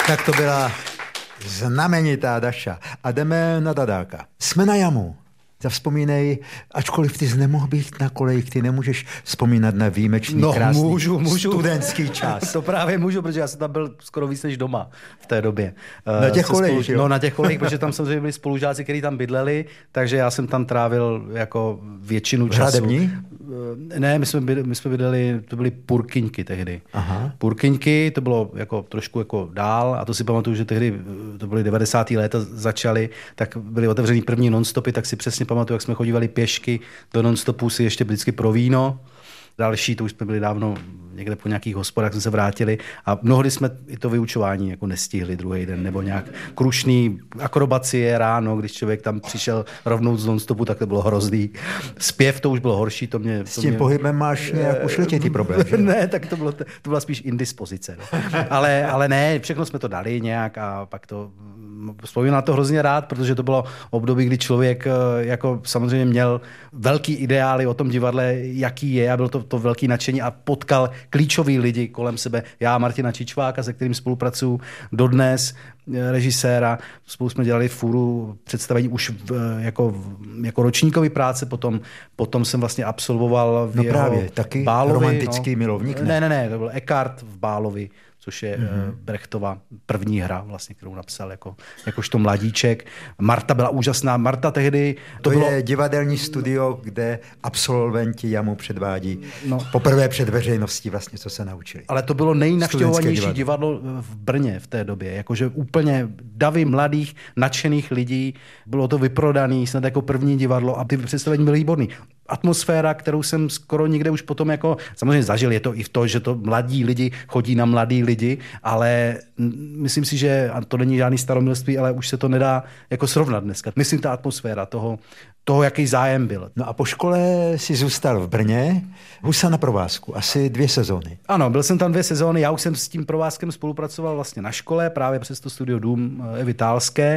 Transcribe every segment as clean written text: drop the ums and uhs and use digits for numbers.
Tak to byla znamenitá Daša. A jdeme na Dadáka. Jsme na jamu. Zavzpomínej, ačkoliv ty jsi nemohl být na kolejích, ty nemůžeš vzpomínat na výjimečný, krásný můžu. studentský čas. To právě můžu, protože já jsem tam byl skoro víc než doma v té době. Na těch kolejích, jo? No, na těch kolejích, protože tam samozřejmě byli spolužáci, kteří tam bydleli, takže já jsem tam trávil jako většinu času. Hradební? Ne, my jsme bydleli, to byly Purkyňky tehdy. Aha. Purkyňky, to bylo jako trošku jako dál a to si pamatuju, že tehdy, to byly 90. léta začaly, tak byly otevřený první nonstopy, tak si přesně pamatuju, jak jsme chodívali pěšky do nonstopu si ještě vždycky pro víno. Další, to už jsme byli dávno někde po nějakých hospodách, jsme se vrátili a mnohdy jsme i to vyučování jako nestihli druhý den, nebo nějak krušný akrobacie ráno, když člověk tam přišel rovnou z nonstopu, tak to bylo hrozný. Zpěv to už bylo horší, S tím pohybem máš nějak už letitý problém, že? Ne, tak to byla spíš indispozice. No. Ale ne, všechno jsme to dali nějak a pak to vzpomínám na to hrozně rád, protože to bylo období, kdy člověk jako samozřejmě měl velký ideály o tom divadle, jaký je a bylo to velký nadšení a potkal klíčový lidi kolem sebe. Já, Martina Čičváka, se kterým spolupracuju dodnes, režiséra. Spolu jsme dělali fůru představení už jako ročníkový práce, potom jsem vlastně absolvoval v jeho právě, taky Bálovi, romantický milovník, ne? Ne, to byl Eckhart v Bálovi, což je Brechtova první hra, vlastně, kterou napsal jakožto mladíček. Marta byla úžasná. Marta tehdy... To je divadelní studio, kde absolventi jamu předvádí poprvé před veřejností vlastně, co se naučili. Ale to bylo nejnavštěvovanější divadlo v Brně v té době. Jakože úplně davy mladých, nadšených lidí. Bylo to vyprodaný, snad jako první divadlo a ty představení byly výborný. Atmosféra, kterou jsem skoro nikde už potom jako samozřejmě zažil, je to i v to, že to mladí lidi chodí na mladí lidi, ale myslím si, že a to není žádný staromilství, ale už se to nedá jako srovnat dneska. Myslím, ta atmosféra toho, jaký zájem byl. No a po škole si zůstal v Brně, Husa na provázku, asi 2 sezóny. Ano, byl jsem tam 2 sezóny, já už jsem s tím provázkem spolupracoval vlastně na škole, právě přes to studio Dům Evy Tálské.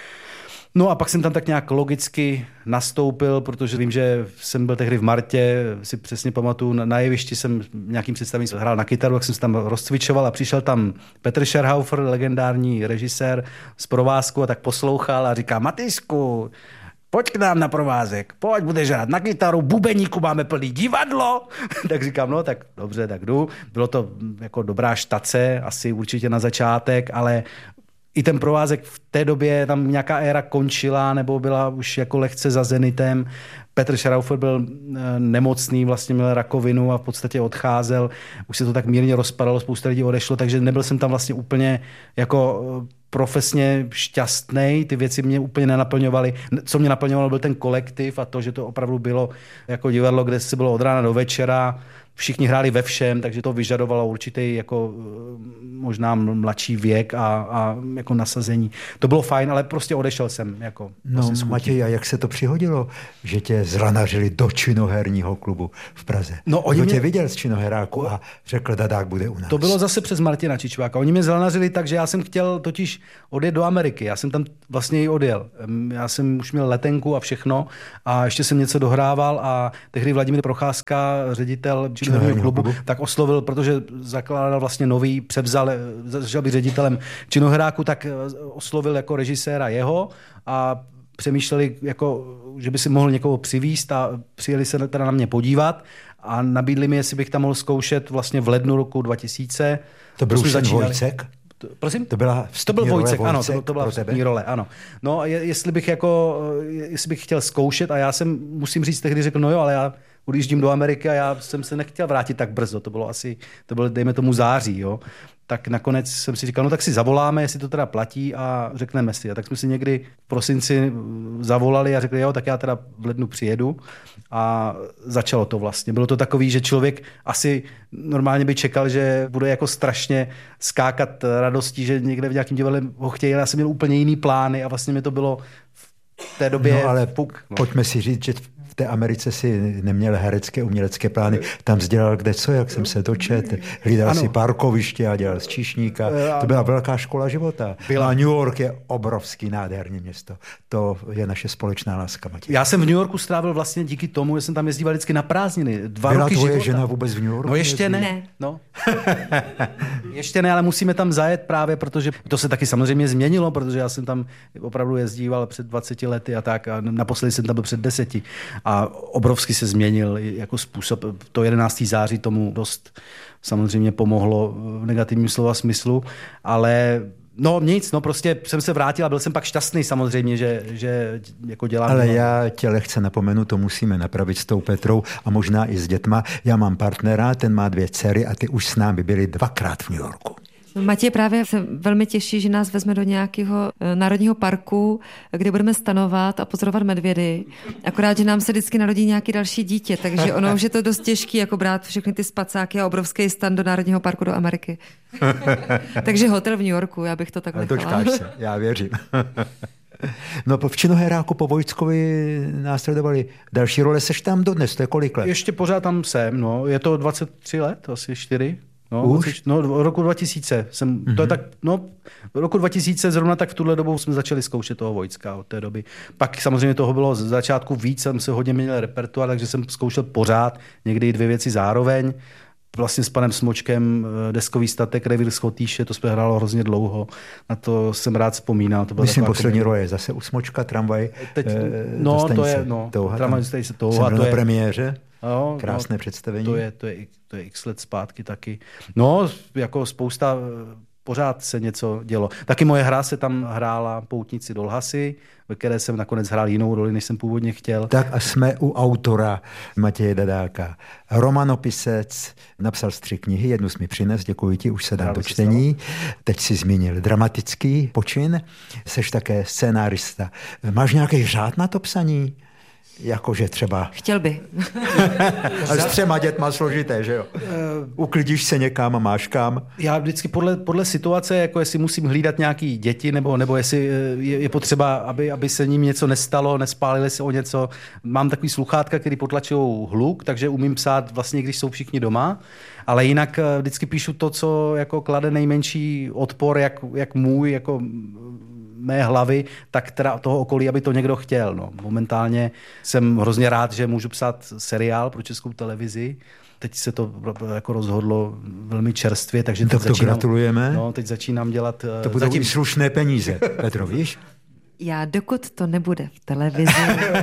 No a pak jsem tam tak nějak logicky nastoupil, protože vím, že jsem byl tehdy v Martě, si přesně pamatuju, na jevišti jsem nějakým představením hrál na kytaru, jak jsem se tam rozcvičoval a přišel tam Petr Scherhaufer, legendární režisér z provázku a tak poslouchal a říká: Matýsku, pojď k nám na provázek, pojď, budeš hrát na kytaru, bubeníku máme plný divadlo. Tak říkám, no tak dobře, tak jdu. Bylo to jako dobrá štace, asi určitě na začátek, ale i ten provázek v té době, tam nějaká éra končila, nebo byla už jako lehce za zenitem. Petr Scherhaufer byl nemocný, vlastně měl rakovinu a v podstatě odcházel. Už se to tak mírně rozpadalo, spousta lidí odešlo, takže nebyl jsem tam vlastně úplně jako profesně šťastnej, ty věci mě úplně nenaplňovaly. Co mě naplňovalo, byl ten kolektiv a to, že to opravdu bylo jako divadlo, kde se bylo od rána do večera, všichni hráli ve všem, takže to vyžadovalo určitý jako možná mladší věk a jako nasazení. To bylo fajn, ale prostě odešel jsem. Jako, no Matěj, a jak se to přihodilo, že tě zranařili do činoherního klubu v Praze? No, oni tě viděl z činoheráku a řekl, Dadák bude u nás. To bylo zase přes Martina Čičváka. Oni mě zranařili tak, že já jsem chtěl totiž odjet do Ameriky. Já jsem tam vlastně i odjel. Já jsem už měl letenku a všechno a ještě jsem něco dohrával a tehdy Vladimír Procházka, ředitel činoherního klubu, tak oslovil, protože zakládal vlastně nový, začal být ředitelem činoheráku, tak oslovil jako režiséra jeho a přemýšleli, jako, že by si mohl někoho přivízt a přijeli se teda na mě podívat a nabídli mi, jestli bych tam mohl zkoušet vlastně v lednu roku 2000. To byl už ten Vojcek? Prosím? To byl Vojcek, ano, to byla vstupní role, ano. No, jestli bych chtěl zkoušet a já jsem, musím říct, tehdy řekl, no jo, ale já odjíždím do Ameriky a já jsem se nechtěl vrátit tak brzo, to bylo dejme tomu září, jo. Tak nakonec jsem si říkal, no tak si zavoláme, jestli to teda platí a řekneme si. A tak jsme si někdy v prosinci zavolali a řekli, jo, tak já teda v lednu přijedu a začalo to vlastně. Bylo to takový, že člověk asi normálně by čekal, že bude jako strašně skákat radostí, že někde v nějakém divadle ho chtějí, já jsem měl úplně jiný plány a vlastně mi to bylo v té době pojďme si říct, že v té Americe si neměl herecké, umělecké plány. Tam dělal kde co, jak jsem se dočet. Hlídal si parkoviště a dělal z číšníka. To byla velká škola života. A New York je obrovský, nádherný město. To je naše společná láska, Matěj. Já jsem v New Yorku strávil vlastně díky tomu, že jsem tam jezdíval vždycky na prázdniny. 2 Byla roky tvoje života. žena vůbec v New Yorku? No ještě ne. No. Ještě ne, ale musíme tam zajet právě, protože to se taky samozřejmě změnilo, protože já jsem tam opravdu jezdíval před 20 lety a tak a naposledy jsem tam byl před 10 a obrovsky se změnil jako způsob. To 11. září tomu dost samozřejmě pomohlo v negativním slova smyslu, ale no nic, no prostě jsem se vrátil a byl jsem pak šťastný samozřejmě, že jako dělám. Ale já tě lehce napomenu, to musíme napravit s tou Petrou a možná i s dětma. Já mám partnera, ten má 2 dcery a ty už s námi byli 2krát v New Yorku. Matěj právě se velmi těší, že nás vezme do nějakého národního parku, kde budeme stanovat a pozorovat medvědy. Akorát, že nám se vždycky narodí nějaký další dítě, takže ono už je to dost těžký, jako brát všechny ty spacáky a obrovský stan do národního parku do Ameriky. Takže hotel v New Yorku, já bych to tak nechala. Dočkáš se, já věřím. No v Činoheráku po Vojtskovi následovali další role. Seš tam dodnes, to je kolik let? Ještě pořád tam jsem, no. Je to 23 let, asi 4. No, Už? No, roku 2000 jsem, to je tak, no, roku 2000 zrovna tak v tuhle dobu jsme začali zkoušet toho Vojtska od té doby. Pak samozřejmě toho bylo z začátku víc, jsem se hodně měnil repertoár, takže jsem zkoušel pořád někdy 2 věci zároveň. Vlastně s panem Smočkem deskový statek Revír z Chotýše, to jsme hrálo hrozně dlouho, na to jsem rád vzpomínal. To myslím, poslední role je zase u Smočka, Tramvaj. Teď, no, to je, no, Tramvaj se Touha. Jsem byl na premiéře. No, krásné představení. To je x let zpátky taky. No, jako spousta, pořád se něco dělo. Taky moje hra se tam hrála Poutníci do Lhasy, ve které jsem nakonec hrál jinou roli, než jsem původně chtěl. Tak a jsme u autora Matěje Dadáka. Romanopisec, napsal 3 knihy, jednu jsi mi přines, děkuji ti, už se dám do čtení. Teď si zmínil dramatický počin, seš také scénárista. Máš nějaký řád na to psaní? Jakože třeba... Chtěl by. Ale s 3 dětma složité, že jo? Uklidíš se někam a máš kam? Já vždycky podle situace, jako jestli musím hlídat nějaký děti, nebo jestli je potřeba, aby se ním něco nestalo, nespálili se o něco. Mám takový sluchátka, který potlačují hluk, takže umím psát vlastně, když jsou všichni doma. Ale jinak vždycky píšu to, co jako klade nejmenší odpor, jak můj, jako mé hlavy, tak teda toho okolí, aby to někdo chtěl. No. Momentálně jsem hrozně rád, že můžu psát seriál pro Českou televizi. Teď se to jako rozhodlo velmi čerstvě, takže teď gratulujeme. No, teď začínám dělat... To budou i slušné peníze, Petro, víš? Já dokud to nebude v televizi,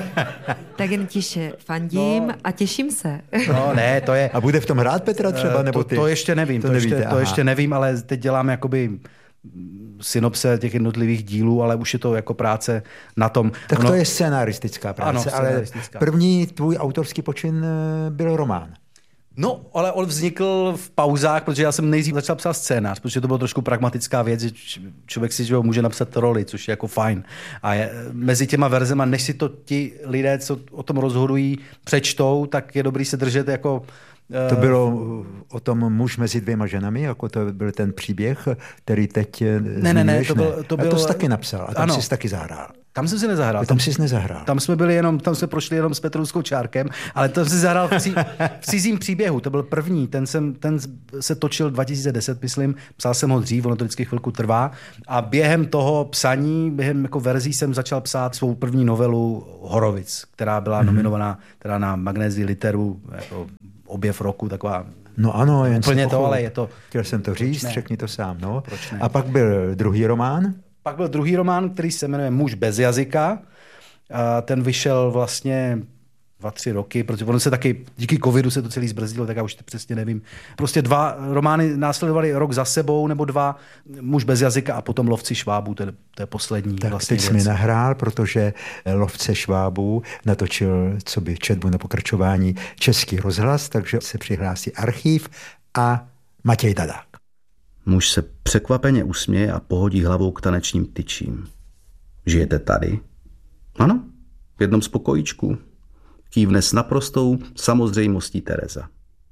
tak jen tiše fandím a těším se. No ne, to je... A bude v tom hrát Petra třeba, nebo ty? To ještě nevím, to ještě nevím, ale teď dělám jakoby synopse těch jednotlivých dílů, ale už je to jako práce na tom. Tak to je scénaristická práce, ano, scénaristická. Ale první tvůj autorský počin byl román. No, ale on vznikl v pauzách, protože já jsem nejdřív začal psát scénář, protože to bylo trošku pragmatická věc, že člověk si může napsat roli, což je jako fajn. A mezi těma verzema, než si to ti lidé, co o tom rozhodují, přečtou, tak je dobrý se držet jako... To bylo o tom muž mezi 2 ženami, jako to byl ten příběh, který teď Ne, to byl... A to jsi taky napsal a tam jsi taky zahrál. Tam jsem si nezahrál. Tam jsi nezahrál. Tam jsme prošli jenom s Petrou Skoučárkem, ale tam jsem zahrál v cizím příběhu. To byl první, ten se točil 2010, myslím. Psal jsem ho dřív, ono to vždycky chvilku trvá. A během toho psaní, během jako verzí jsem začal psát svou první novelu Horovic, která byla nominovaná teda na Magnézii Literu, jako objev roku, taková... No ano, jen úplně to, ale je to... Chtěl jsem to říct, řekni to sám, no. A pak byl druhý román? Pak byl druhý román, který se jmenuje Muž bez jazyka. A ten vyšel vlastně 2-3 roky, protože ono se taky, díky covidu se to celý zbrzdilo, tak já už přesně nevím. Prostě 2 romány následovaly rok za sebou, nebo 2, Muž bez jazyka a potom Lovci švábů, to je poslední. Tak vlastně teď jsi mi nahrál, protože Lovce švábů natočil, co by četbu na pokračování, Český rozhlas, takže se přihlásí archiv a Matěj Dadák. Muž se překvapeně usměje a pohodí hlavou k tanečním tyčím. Žijete tady? Ano, v jednom z pokojíčků. Kývne s naprostou samozřejmostí Tereza.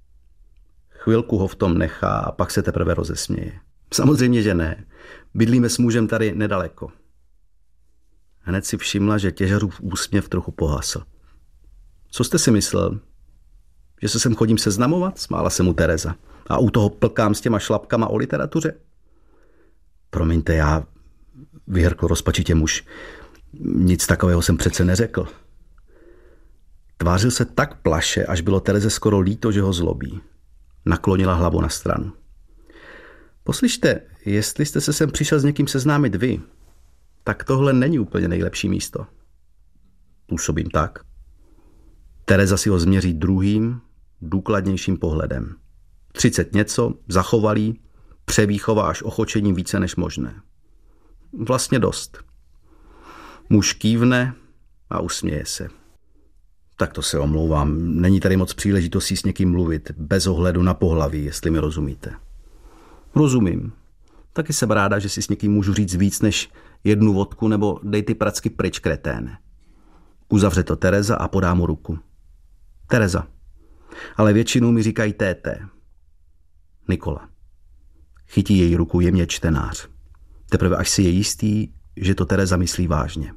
Chvilku ho v tom nechá a pak se teprve rozesměje. Samozřejmě, že ne. Bydlíme s mužem tady nedaleko. Hned si všimla, že těžařův úsměv trochu pohasl. Co jste si myslel? Že se sem chodím seznamovat? Smála se mu Tereza. A u toho plkám s těma šlapkama o literatuře? Promiňte, já, vyhrkl rozpačitě muž. Nic takového jsem přece neřekl. Tvářil se tak plaše, až bylo Tereze skoro líto, že ho zlobí. Naklonila hlavu na stranu. Poslyšte, jestli jste se sem přišel s někým seznámit vy, tak tohle není úplně nejlepší místo. Působím tak. Tereza si ho změří druhým, důkladnějším pohledem. 30 něco, zachovalý, převýchova až ochočením více než možné. Vlastně dost. Muž kývne a usměje se. Tak to se omlouvám, není tady moc příležitostí s někým mluvit, bez ohledu na pohlaví, jestli mi rozumíte. Rozumím. Taky jsem ráda, že si s někým můžu říct víc než jednu vodku nebo dej ty pracky pryč, kreténe. Uzavře to Tereza a podá mu ruku. Tereza. Ale většinou mi říkají tété. Nikola. Chytí její ruku jemně čtenář. Teprve až si je jistý, že to Tereza myslí vážně.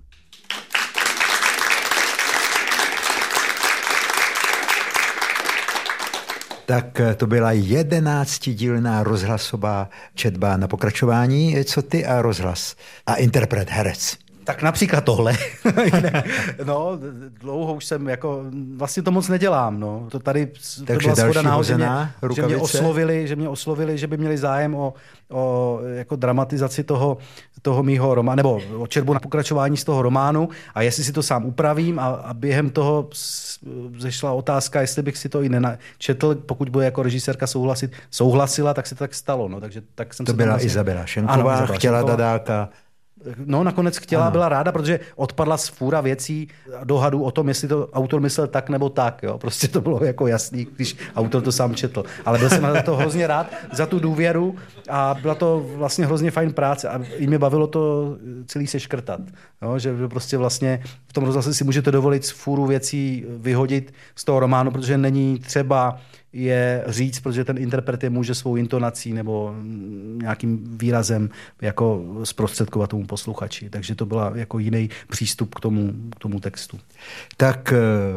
Tak to byla 11dílná rozhlasová četba na pokračování. Co ty a rozhlas? A interpret, herec. Tak například tohle. No, dlouho už jsem vlastně to moc nedělám, no. To tady takže to byla shoda náhod, že mě oslovili, že by měli zájem o jako dramatizaci toho mýho románu, nebo o četbu na pokračování z toho románu a jestli si to sám upravím a během toho zešla otázka, jestli bych si to i nenačetl, pokud bude jako režisérka souhlasila, tak se to tak stalo, no. Takže tak jsem to byla vlastně... Izabela Šenková, chtěla Dadáka. No, nakonec chtěla, byla ráda, protože odpadla z fůra věcí a dohadů o tom, jestli to autor myslel tak nebo tak. Jo. Prostě to bylo jako jasný, když autor to sám četl. Ale byl jsem za to hrozně rád, za tu důvěru a byla to vlastně hrozně fajn práce a i mě bavilo to celý seškrtat. Jo, že prostě vlastně v tom rozhlase si můžete dovolit fůru věcí vyhodit z toho románu, protože není třeba je říct, protože ten interpret je může svou intonací nebo nějakým výrazem jako zprostředkovat tomu posluchači. Takže to byla jako jiný přístup k tomu textu. Tak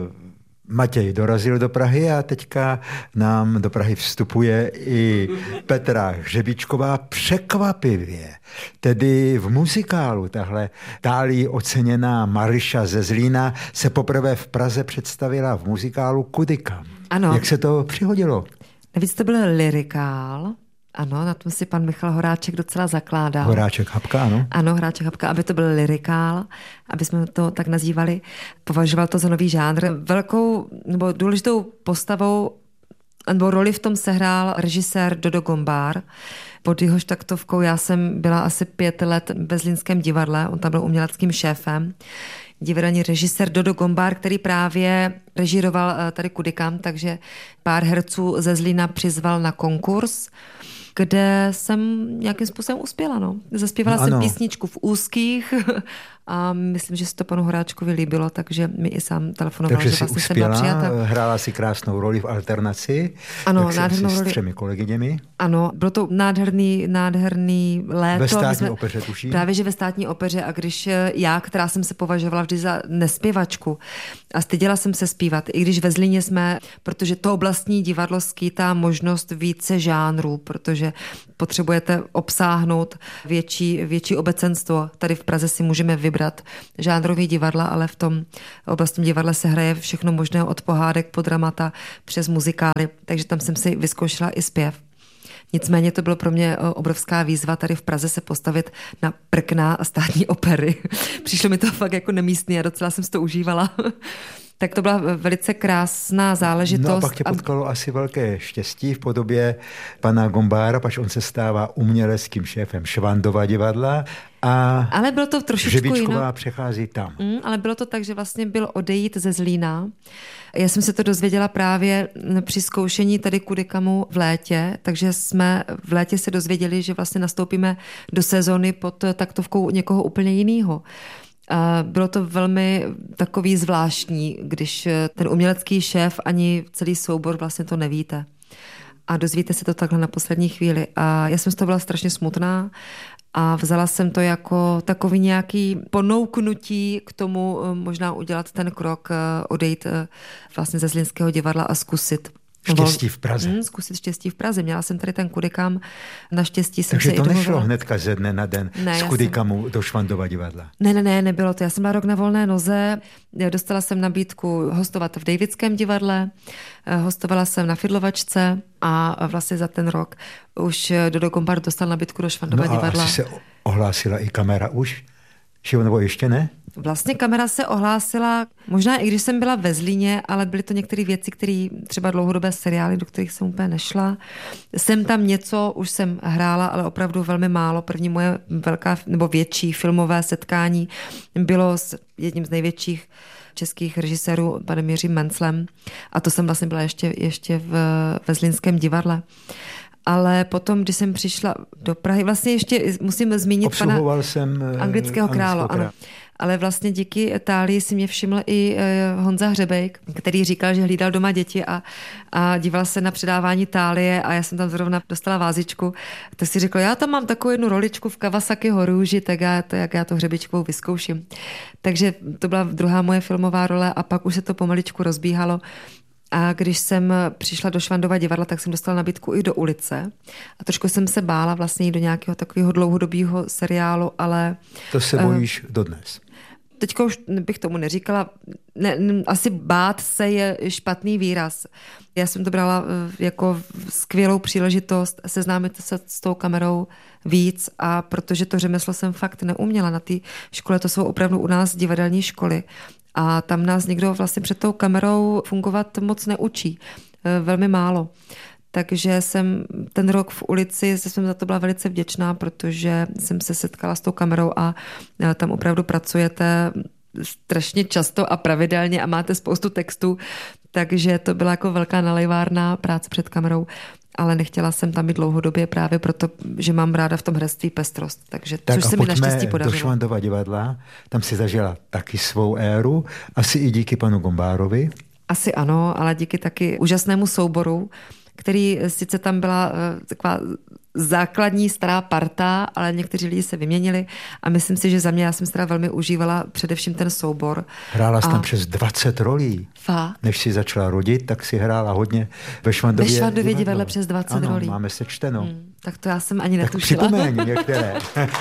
Matěj dorazil do Prahy a teďka nám do Prahy vstupuje i Petra Hřebíčková překvapivě. Tedy v muzikálu tahle tálí oceněná Maryša ze Zlína se poprvé v Praze představila v muzikálu Kudikam. Ano. Jak se to přihodilo? Navíc to byl lyrikál. Ano, na tom si pan Michal Horáček docela zakládal. Horáček Habka, ano. Ano, Horáček Habka, aby to byl lyrikál, aby jsme to tak nazývali. Považoval to za nový žánr. Velkou nebo důležitou postavou nebo roli v tom sehrál režisér Dodo Gombár. Pod jehož taktovkou já jsem byla asi 5 let ve Zlínském divadle, on tam byl uměleckým šéfem. Divadelní režisér Dodo Gombár, který právě režíroval tady Kudikam, takže pár herců ze Zlína přizval na konkurs, kde jsem nějakým způsobem uspěla. No. Zaspívala jsem písničku v úzkých a myslím, že se to panu Horáčkovi líbilo, takže mi i sám telefonoval, takže že vlastně jsem byla přijata. Hrála si krásnou roli v Alternaci. Ano, nádhernou roli. S 3 kolegyněmi. Ano, bylo to nádherný léto. Ve státní opeře tuším. Právě, že ve státní opeře a když já, která jsem se považovala vždy za nespěvačku a styděla jsem se zpívat, i když ve Zlíně jsme, protože to oblastní divadlo skýtá možnost více žánrů, protože potřebujete obsáhnout větší obecenstvo. Tady v Praze si můžeme vybrat žánrový divadla, ale v tom oblastním divadle se hraje všechno možné od pohádek po dramata přes muzikály, takže tam jsem si vyzkoušela i zpěv. Nicméně to bylo pro mě obrovská výzva tady v Praze se postavit na prkna státní opery. Přišlo mi to fakt jako nemístný a docela jsem si to užívala. Tak to byla velice krásná záležitost. No a pak tě potkalo asi velké štěstí v podobě pana Gombára, pač on se stává uměleckým šéfem Švandova divadla a ale bylo to trošičku Hřebíčková přechází tam. Ale bylo to tak, že vlastně byl odejít ze Zlína. Já jsem se to dozvěděla právě při zkoušení tady Kudikamu v létě, takže jsme v létě se dozvěděli, že vlastně nastoupíme do sezóny pod taktovkou někoho úplně jiného. Bylo to velmi takový zvláštní, když ten umělecký šéf ani celý soubor vlastně to nevíte. A dozvíte se to takhle na poslední chvíli. A já jsem z toho byla strašně smutná a vzala jsem to jako takový nějaký ponouknutí k tomu možná udělat ten krok, odejít vlastně ze Zlínského divadla a zkusit. Štěstí v Praze. Zkusit štěstí v Praze. Měla jsem tady ten Kudikam, naštěstí jsem Takže se to i domluvila. nešlo hnedka ze dne na den z Kudikamu do Švandova divadla? Ne, nebylo to. Já jsem byla rok na volné noze, dostala jsem nabídku hostovat v Davidském divadle, hostovala jsem na Fidlovačce a vlastně za ten rok už Dodo Gombár dostal nabídku do Švandova divadla. Asi se ohlásila i kamera už? Nebo ještě ne? Vlastně kamera se ohlásila, možná i když jsem byla ve Zlíně, ale byly to některé věci, které třeba dlouhodobé seriály, do kterých jsem úplně nešla. Jsem tam něco, už jsem hrála, ale opravdu velmi málo. První moje velká nebo větší filmové setkání bylo s jedním z největších českých režisérů, panem Jiřím Menclem. A to jsem vlastně byla ještě ve Zlínském divadle. Ale potom, když jsem přišla do Prahy, vlastně ještě musím zmínit pana anglického králo, ano. Ale vlastně díky Tálii si mě všiml i Honza Hřebejk, který říkal, že hlídal doma děti a díval se na předávání Tálie a já jsem tam zrovna dostala vázičku. Tak si řekl, já tam mám takovou jednu roličku v Kawasakiho růži, tak já to Hřebečkovou vyzkouším. Takže to byla druhá moje filmová role a pak už se to pomaličku rozbíhalo. A když jsem přišla do Švandova divadla, tak jsem dostala nabídku i do Ulice. A trošku jsem se bála vlastně jít do nějakého takového dlouhodobého seriálu, ale... To se bojíš dodnes. Teďka už bych tomu neříkala. Asi bát se je špatný výraz. Já jsem to brala jako skvělou příležitost seznámit se s tou kamerou víc a protože to řemeslo jsem fakt neuměla. Na té škole to jsou opravdu u nás divadelní školy. A tam nás někdo vlastně před tou kamerou fungovat moc neučí. Velmi málo. Takže jsem ten rok v Ulici, jsem za to byla velice vděčná, protože jsem se setkala s tou kamerou a tam opravdu pracujete strašně často a pravidelně a máte spoustu textů, takže to byla jako velká nalejvárna práce před kamerou, ale nechtěla jsem tam být dlouhodobě právě proto, že mám ráda v tom herectví pestrost. Takže což se mi naštěstí podařilo. Do Švandova divadla, tam si zažila taky svou éru, asi i díky panu Gombárovi. Asi ano, ale díky taky úžasnému souboru, který sice tam byla taková základní stará parta, ale někteří lidi se vyměnili a myslím si, že za mě já jsem se teda velmi užívala především ten soubor. Hrála jsi tam přes 20 rolí. Fakt? Než si začala rodit, tak si hrála hodně ve Švandově divadle přes 20 ano, rolí. Máme sečteno. Tak to já jsem ani tak netušila. Tak připomeň některé.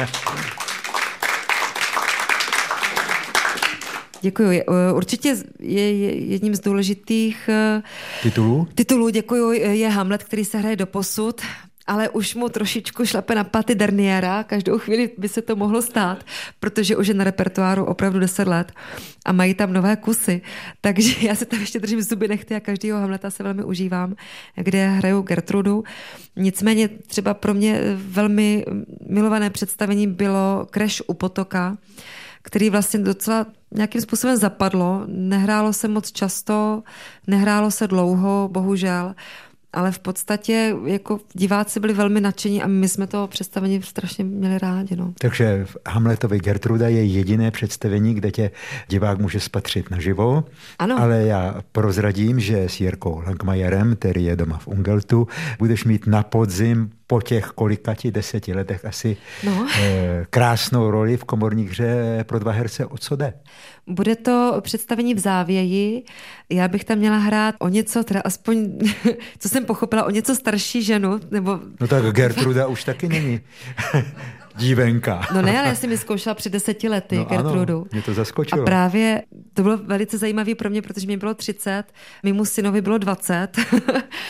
Děkuji. Určitě je jedním z důležitých titulů, děkuji, je Hamlet, který se hraje doposud, ale už mu trošičku šlape na paty Derniéra, každou chvíli by se to mohlo stát, protože už je na repertoáru opravdu 10 let a mají tam nové kusy, takže já si tam ještě držím zuby nechty a každýho Hamleta se velmi užívám, kde hraju Gertrudu. Nicméně třeba pro mě velmi milované představení bylo Crash u potoka, který vlastně docela nějakým způsobem zapadlo. Nehrálo se moc často, nehrálo se dlouho, bohužel, ale v podstatě jako diváci byli velmi nadšení a my jsme to představení strašně měli rádi. No. Takže v Hamletovi Gertruda je jediné představení, kde tě divák může spatřit naživo. Ano. Ale já prozradím, že s Jirkou Langmajerem, který je doma v Ungeltu, budeš mít na podzim po těch 10 letech asi krásnou roli v komorní hře pro 2 herce. O co jde? Bude to představení v Závěji. Já bych tam měla hrát o něco, teda aspoň, co jsem pochopila, o něco starší ženu. Nebo... No tak Gertruda už taky není dívenka. No ne, ale já jsem ji zkoušela před 10 lety, Gertrudu. Ano, mě to zaskočilo. A právě to bylo velice zajímavé pro mě, protože mi bylo 30, mému synovi bylo 20